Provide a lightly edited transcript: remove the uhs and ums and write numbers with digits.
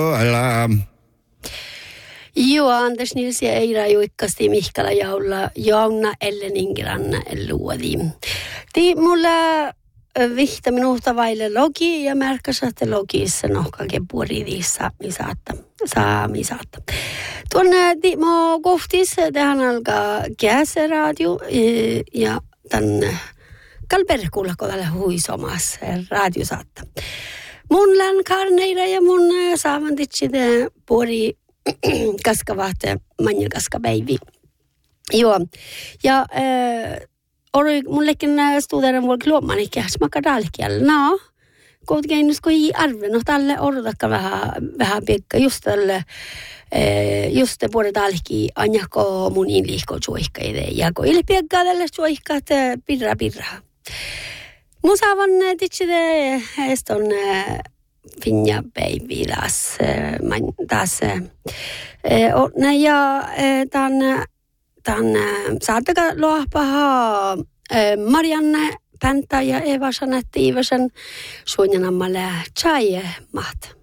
Joo, Anders Nils ja Eira Juikkasti Mihkala Jauna Elleningranna luodi. Mulla vihta minuuta vaille logi ja märkäs, että logissa nohkake puoliviissa saamisaatta. Tuonne Timo kohtis, tähän alkaa Käseradio ja tänne Kalperkulla kodalle huisomas radiosaatta. Mun länkarneira ja mun saavantitsit puoli kaskavat manjelkaskapäivi. Joo, ja mullekin studeran vuol kluomman ikäs makadalkiel. No, kuitenkin nyt kun ei arve, tälle odotakka vähän piekka just tälle just puolet alki anjako mun inliikko suihkaide ja kun ili piekkaa tälle suihkaat pirra. Mun saavan titside eston finja baby taas ja tämän saattaka luopaha Marianne Päntä ja Eva Jeanette Iversen suunnitelmalle chai maht.